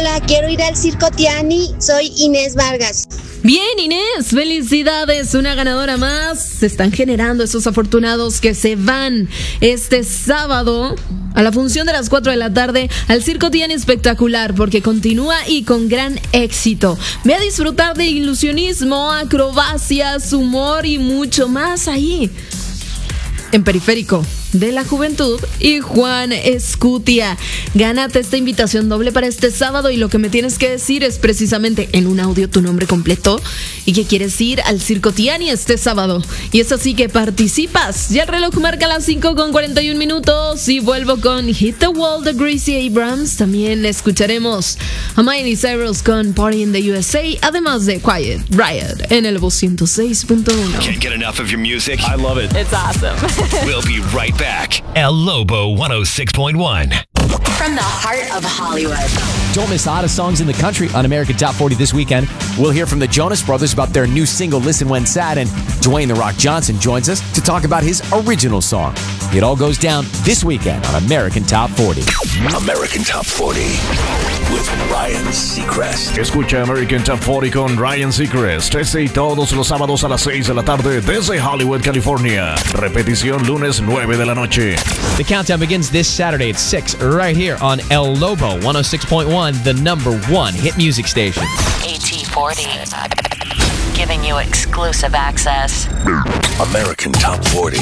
Hola, quiero ir al Circo Tiani. Soy Inés Vargas. Bien, Inés, felicidades, una ganadora más. Se están generando esos afortunados que se van este sábado a la función de las 4 de la tarde al Circo Tiani Espectacular, porque continúa y con gran éxito. Ve a disfrutar de ilusionismo, acrobacias, humor y mucho más ahí, en Periférico de la Juventud y Juan Escutia. Gánate esta invitación doble para este sábado y lo que me tienes que decir es precisamente en un audio tu nombre completo y que quieres ir al Circo Tiani este sábado. Y es así que participas. Ya el reloj marca las 5:41 y vuelvo con Hit the Wall de Gracie Abrams. También escucharemos a Miley Cyrus con Party in the USA, además de Quiet Riot en el 106.1. Can't get enough of your music. I love it. It's awesome. We'll be right back. El Lobo 106.1. From the heart of Hollywood. Don't miss the hottest songs in the country on American Top 40 this weekend. We'll hear from the Jonas Brothers about their new single, Listen When Sad, and Dwayne The Rock Johnson joins us to talk about his original song. It all goes down this weekend on American Top 40. American Top 40 with Ryan Seacrest. Escucha American Top 40 con Ryan Seacrest. Este y todos los sábados a las 6 de la tarde desde Hollywood, California. Repetición lunes 9 de la noche. The countdown begins this Saturday at 6 right here on El Lobo 106.1, the number one hit music station. AT40. Giving you exclusive access. American Top 40.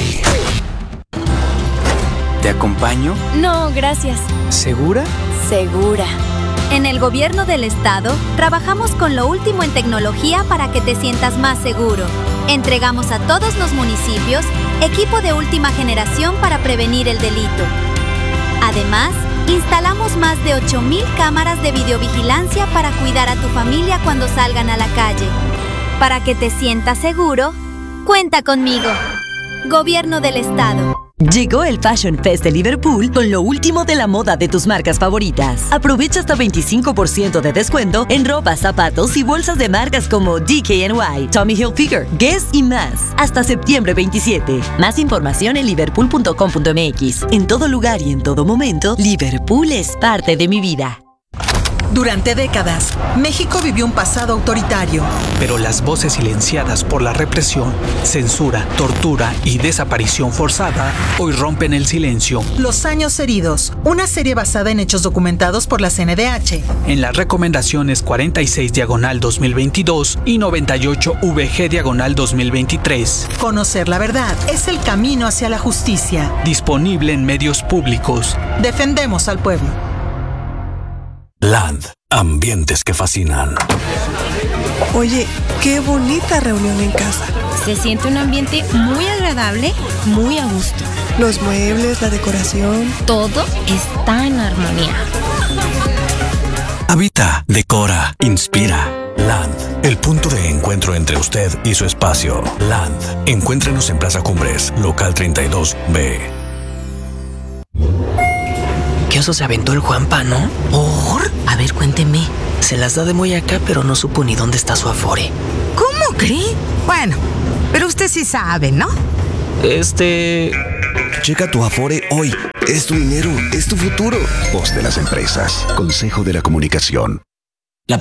¿Te acompaño? No, gracias. ¿Segura? Segura. En el gobierno del estado, trabajamos con lo último en tecnología para que te sientas más seguro. Entregamos a todos los municipios equipo de última generación para prevenir el delito. Además, instalamos más de 8,000 cámaras de videovigilancia para cuidar a tu familia cuando salgan a la calle. Para que te sientas seguro, cuenta conmigo. Gobierno del estado. Llegó el Fashion Fest de Liverpool con lo último de la moda de tus marcas favoritas. Aprovecha hasta 25% de descuento en ropa, zapatos y bolsas de marcas como DKNY, Tommy Hilfiger, Guess y más. Hasta septiembre 27. Más información en liverpool.com.mx. En todo lugar y en todo momento, Liverpool es parte de mi vida. Durante décadas, México vivió un pasado autoritario. Pero las voces silenciadas por la represión, censura, tortura y desaparición forzada hoy rompen el silencio. Los años heridos, una serie basada en hechos documentados por la CNDH. En las recomendaciones 46/2022 y 98/VG/2023. Conocer la verdad es el camino hacia la justicia. Disponible en medios públicos. Defendemos al pueblo. Land. Ambientes que fascinan. Oye, qué bonita reunión en casa. Se siente un ambiente muy agradable, muy a gusto. Los muebles, la decoración. Todo está en armonía. Habita, decora, inspira. Land. El punto de encuentro entre usted y su espacio. Land. Encuéntrenos en Plaza Cumbres, local 32B. ¿Qué oso se aventó el Juanpa, no? ¿Por? A ver, cuénteme. Se las da de muy acá, pero no supo ni dónde está su Afore. ¿Cómo cree? Bueno, pero usted sí sabe, ¿no? Checa tu Afore hoy. Es tu dinero, es tu futuro. Voz de las empresas. Consejo de la Comunicación.